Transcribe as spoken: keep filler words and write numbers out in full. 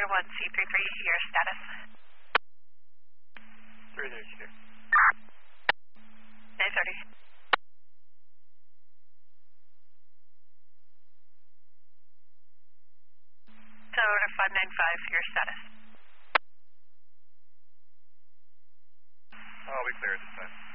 to one C three three, your status. three news here. nine thirty. Tower to five nine five, your status. I'll be clear at this time.